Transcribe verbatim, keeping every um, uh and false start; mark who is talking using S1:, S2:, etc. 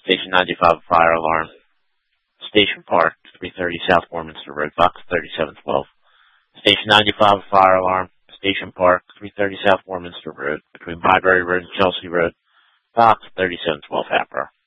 S1: Station ninety-five, fire alarm. Station Park, three thirty South Warminster Road, box thirty-seven twelve. Station ninety-five, fire alarm. Station Park, three thirty South Warminster Road, between Byberry Road and Chelsea Road, box thirty-seven twelve, Hatboro.